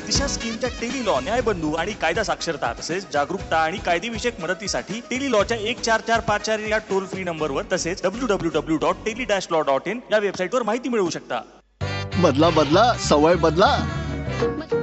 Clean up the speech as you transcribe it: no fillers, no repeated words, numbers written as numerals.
दिशा स्कीमच्या tele law, न्यायबंधू आणि कायदा साक्षरता तसेच जागरूकता आणि कायदेविषयक मदतीसाठी टेली लॉच्या 14454 या टोल फ्री नंबरवर तसेच www.tele-law.in या वेबसाईटवर माहिती मिळवू शकता. बदला सवय बदला.